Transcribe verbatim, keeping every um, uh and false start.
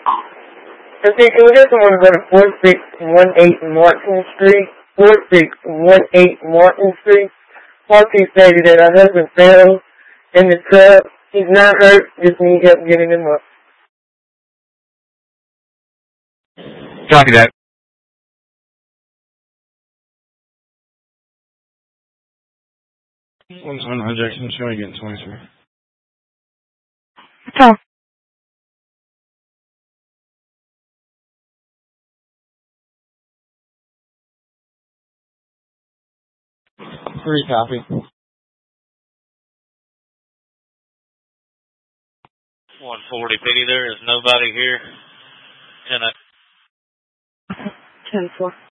Okay, can we get someone to go to four six one eight Martin Street? four six one eight Martin Street. Parky stated that her husband fell in the truck. He's not hurt, just need help getting him up. Copy that. One time hijackson, show you getting twenty-three. Oh. Three copy. one forty, Pity, there is nobody here. ten ten four.